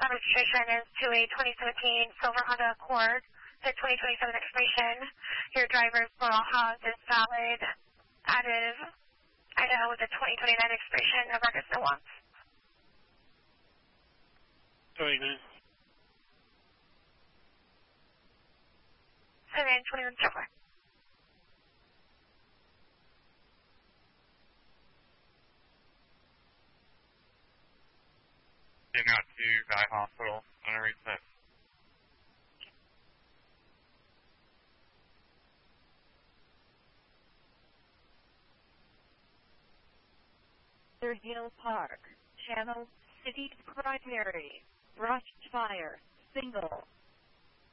registration is to a 2017 silver Honda Accord, the 2027 expiration. Your driver's Barajas is valid, active, Idaho with a 2029 expiration of records no wants. 29. 721 silver. Getting out to Guy Hospital on a reset. Hill Park, Channel City Primary, brush fire, single.